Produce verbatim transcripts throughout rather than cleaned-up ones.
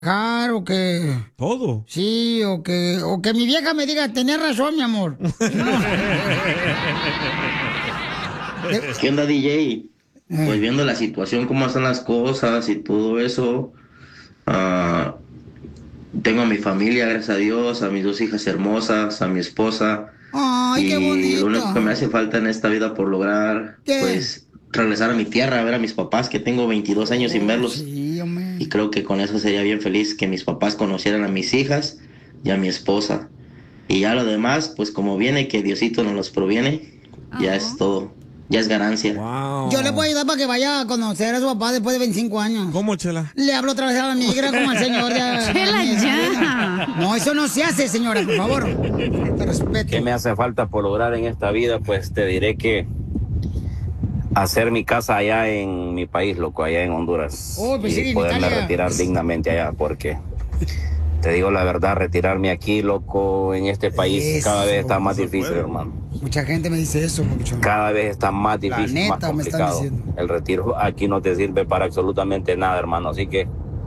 o que... Todo. Sí, o que, o que mi vieja me diga, tenés razón, mi amor. ¿Qué onda, D J? Pues viendo la situación, cómo están las cosas y todo eso, ah, tengo a mi familia, gracias a Dios, a mis dos hijas hermosas, a mi esposa. Ay, y qué bonito. lo único que me hace falta en esta vida por lograr, ¿Qué? pues, regresar a mi tierra, a ver a mis papás, que tengo veintidós años sin verlos. Sí, hombre. Y creo que con eso sería bien feliz, que mis papás conocieran a mis hijas y a mi esposa. Y ya lo demás, pues como viene, que Diosito nos los proviene, ya es todo. Ya es ganancia. Wow. Yo le puedo ayudar para que vaya a conocer a su papá después de veinticinco años. ¿Cómo, Chela? Le hablo otra vez a la migra como al señor. De, Chela, de, ya. No, eso no se hace, señora, por favor. Te respeto. ¿Qué me hace falta por lograr en esta vida? Pues te diré que hacer mi casa allá en mi país, loco, allá en Honduras. Oh, pues sí, y en poderme Italia. retirar dignamente allá, porque te digo la verdad, retirarme aquí, loco, en este país Eso, cada vez está más no se difícil, puede. hermano. Mucha gente me dice eso, mucho. Cada vez está más La difícil, neta, más me están complicado. diciendo. El retiro aquí no te sirve para absolutamente nada, hermano. Así que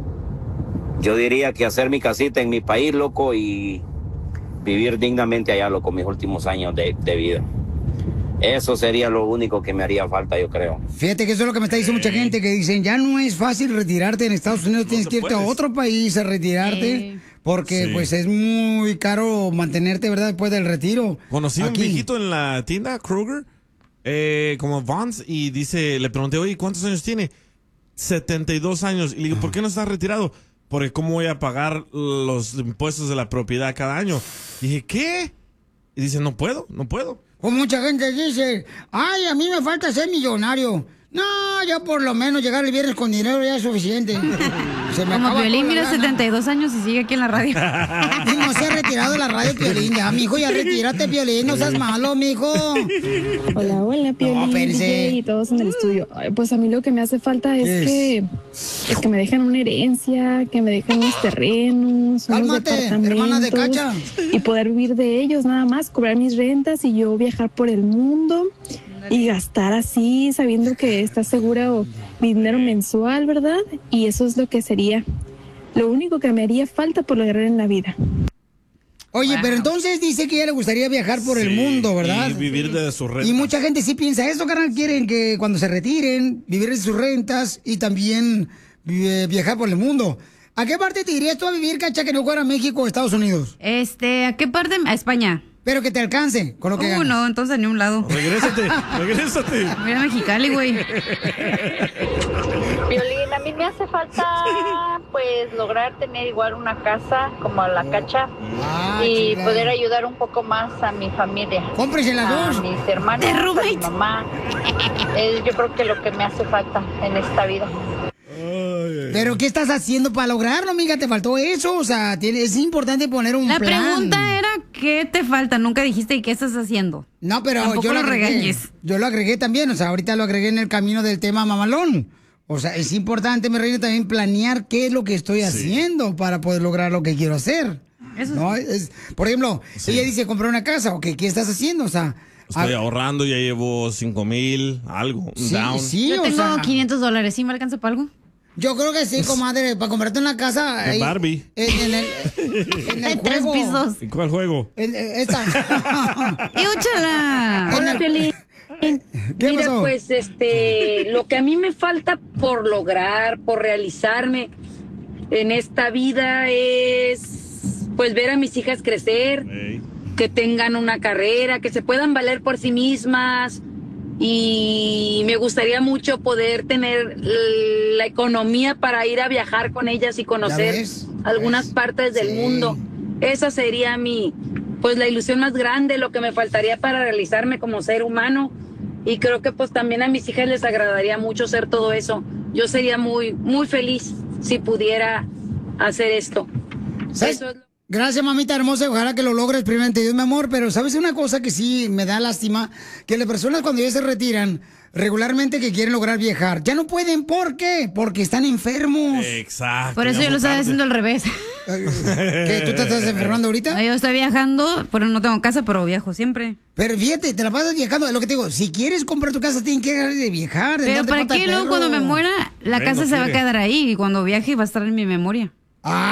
yo diría que hacer mi casita en mi país, loco, y vivir dignamente allá, loco, mis últimos años de, de vida. Eso sería lo único que me haría falta, yo creo. Fíjate que eso es lo que me está diciendo mucha gente, que dicen, ya no es fácil retirarte en Estados Unidos, tienes se que irte a puede. otro país a retirarte, Sí. porque Sí. pues es muy caro mantenerte, ¿verdad?, después del retiro. Conocí a un Aquí. viejito en la tienda, Kroger, eh, como Vons, y dice, le pregunté, oye, ¿cuántos años tiene? setenta y dos años. Y le digo, ¿por qué no estás retirado? Porque ¿cómo voy a pagar los impuestos de la propiedad cada año? Y dije, ¿qué? Y dice, no puedo, no puedo. O mucha gente dice, ay, a mí me falta ser millonario. No, ya por lo menos llegar el viernes con dinero ya es suficiente. Se me Como acaba Piolín, toda mira, la lana. setenta y dos años y sigue aquí en la radio. Y no se ha retirado de la radio, Piolín. Ya, mijo, ya retírate, Piolín. No seas malo, mijo. Hola, hola, Piolín, espérese. D J y todos en el estudio. Ay, pues a mí lo que me hace falta es ¿Qué es? que pues que me dejen una herencia, que me dejen unos terrenos, unos Cálmate, hermana de departamentos Cacha. y poder vivir de ellos nada más, cobrar mis rentas y yo viajar por el mundo y gastar así, sabiendo que está seguro mi dinero mensual, ¿verdad? Y eso es lo que sería lo único que me haría falta por lograr en la vida. Oye, Wow. pero entonces dice que a ella le gustaría viajar por el Sí, mundo, ¿verdad? Y vivir de su renta. Y mucha gente sí piensa eso, carnal. Quieren que cuando se retiren, vivir de sus rentas y también eh, viajar por el mundo. ¿A qué parte te irías tú a vivir, Cacha, que no fuera México o Estados Unidos? Este, ¿a qué parte? A España. Pero que te alcance con lo que Uh, ganas. no, entonces ni un lado. Regrésate, regrésate. Mira Mexicali, güey. Violín, a mí me hace falta pues lograr tener igual una casa como la Cacha Ah, y chula. poder ayudar un poco más a mi familia, Cómprese las a dos. mis hermanos, ¿De a mi roommate? mamá. Es yo creo que lo que me hace falta en esta vida. Pero ¿qué estás haciendo para lograrlo, amiga? ¿Te faltó eso? O sea, tiene, es importante poner un La plan. pregunta era, ¿qué te falta? Nunca dijiste, ¿y qué estás haciendo? No, pero Tampoco yo lo lo agregué. regañes. Yo lo agregué también, o sea, ahorita lo agregué en el camino del tema mamalón. O sea, es importante, mi reina, también planear qué es lo que estoy haciendo para poder lograr lo que quiero hacer. Eso ¿No? Es, por ejemplo, ella dice comprar una casa, ok, ¿qué estás haciendo? O sea, Estoy a- ahorrando, ya llevo cinco mil, algo, un sí, down. sí, Yo o tengo sea, quinientos dólares, ¿sí me alcanza para algo? yo creo que sí, comadre, para comprarte una casa. De ahí, Barbie. En, en el, en el Hay tres juego. pisos. ¿Y cuál juego? En- en- esta. ¡Y úchala! En Hola, el- Piolín. ¿Qué Mira, pasó? pues, este, lo que a mí me falta por lograr, por realizarme en esta vida es, pues, ver a mis hijas crecer, Ey. que tengan una carrera, que se puedan valer por sí mismas. Y me gustaría mucho poder tener la economía para ir a viajar con ellas y conocer ves? algunas ¿Ves? partes del Sí. mundo. Esa sería mi, pues la ilusión más grande, lo que me faltaría para realizarme como ser humano. Y creo que pues también a mis hijas les agradaría mucho ser todo eso. Yo sería muy, muy feliz si pudiera hacer esto. ¿Sabes? Eso es lo- Gracias, mamita hermosa. Ojalá que lo logres primeramente, Dios, mi amor. Pero ¿sabes una cosa que sí me da lástima? Que las personas cuando ya se retiran, regularmente que quieren lograr viajar, ya no pueden. ¿Por qué? Porque están enfermos. Exacto. Por eso ya yo lo estaba tarde. haciendo al revés. ¿Qué? ¿Tú te estás enfermando ahorita? No, yo estoy viajando, pero no tengo casa, pero viajo siempre. Pero fíjate, te la pasas viajando. Es lo que te digo. Si quieres comprar tu casa, tienes que dejar de viajar. de Pero darte ¿para pata de qué luego perro. cuando me muera, la Él casa no se va a quiere. quedar ahí y cuando viaje va a estar en mi memoria? Ah.